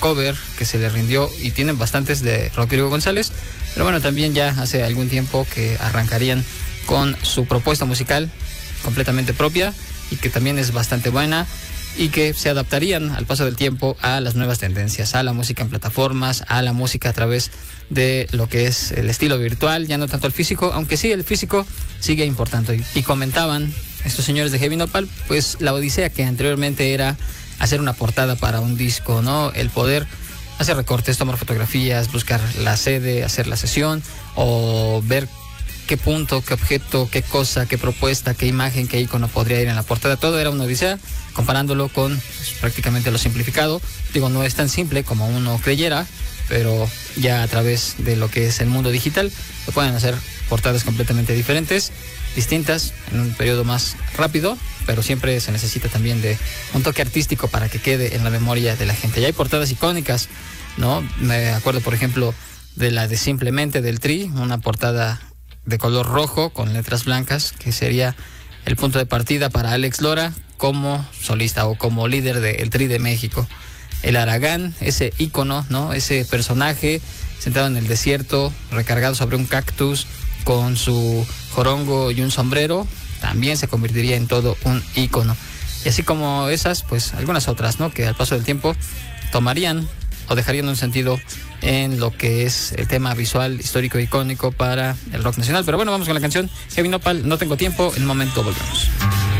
cover que se le rindió, y tienen bastantes de Rodrigo González, pero bueno, también ya hace algún tiempo que arrancarían con su propuesta musical completamente propia y que también es bastante buena, y que se adaptarían al paso del tiempo a las nuevas tendencias, a la música en plataformas, a la música a través de lo que es el estilo virtual, ya no tanto el físico, aunque sí el físico sigue importando. Y comentaban estos señores de Heavy Nopal, pues la odisea que anteriormente era hacer una portada para un disco, ¿no? El poder hacer recortes, tomar fotografías, buscar la sede, hacer la sesión, o ver qué punto, qué objeto, qué cosa, qué propuesta, qué imagen, qué icono podría ir en la portada. Todo era una odisea, comparándolo con pues, prácticamente lo simplificado. Digo, no es tan simple como uno creyera, pero ya a través de lo que es el mundo digital se pueden hacer portadas completamente diferentes, distintas, en un periodo más rápido, pero siempre se necesita también de un toque artístico para que quede en la memoria de la gente. Ya hay portadas icónicas, ¿no? Me acuerdo, por ejemplo, de la de Simplemente del Tri, una portada de color rojo con letras blancas, que sería el punto de partida para Alex Lora como solista o como líder del Tri de México. El Aragán, ese ícono, ¿no? Ese personaje sentado en el desierto, recargado sobre un cactus, con su jorongo y un sombrero, también se convertiría en todo un ícono. Y así como esas, pues algunas otras, ¿no? Que al paso del tiempo tomarían o dejarían un sentido en lo que es el tema visual, histórico, icónico para el rock nacional. Pero bueno, vamos con la canción Heavy Nopal, No Tengo Tiempo. En un momento volvemos.